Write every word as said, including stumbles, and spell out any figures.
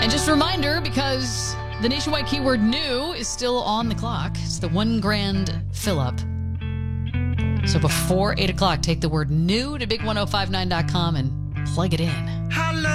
And just a reminder, because the nationwide keyword new is still on the clock. It's the one grand fill-up. So before eight o'clock, take the word new to big ten fifty-nine dot com and plug it in.